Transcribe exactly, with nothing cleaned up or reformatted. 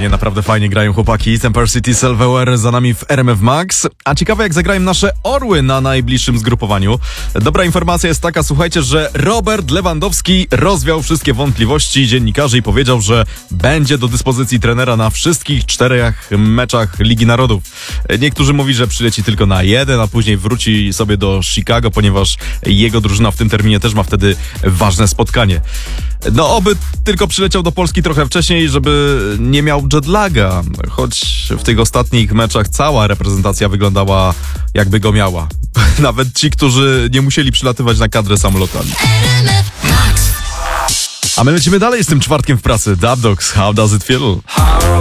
Fajnie, naprawdę fajnie grają chłopaki. Temper City Silverware za nami w R M F Max. A ciekawe, jak zagrają nasze orły na najbliższym zgrupowaniu. Dobra informacja jest taka, słuchajcie, że Robert Lewandowski rozwiał wszystkie wątpliwości dziennikarzy i powiedział, że będzie do dyspozycji trenera na wszystkich czterech meczach Ligi Narodów. Niektórzy mówi, że przyleci tylko na jeden, a później wróci sobie do Chicago, ponieważ jego drużyna w tym terminie też ma wtedy ważne spotkanie. No oby tylko przyleciał do Polski trochę wcześniej, żeby nie miał jetlaga, choć w tych ostatnich meczach cała reprezentacja wyglądała jakby go miała. Nawet ci, którzy nie musieli przylatywać na kadrę samolotami. A my lecimy dalej z tym czwartkiem w pracy. Dub Dogs, How Does It Feel?